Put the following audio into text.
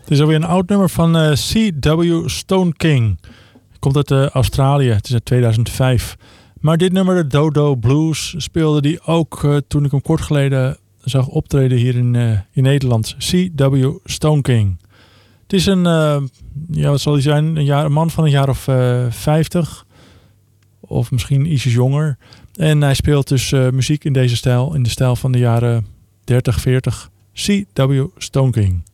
Het is alweer een oud nummer van C.W. Stone King. Komt uit Australië. Het is uit 2005. Maar dit nummer, de Dodo Blues, speelde die ook toen ik hem kort geleden zag optreden hier in Nederland. C.W. Stone King. Het is wat zal hij zijn? Een man van een jaar of 50. Of misschien ietsjes jonger. En hij speelt dus muziek in deze stijl. In de stijl van de jaren 30, 40. C.W. Stone King.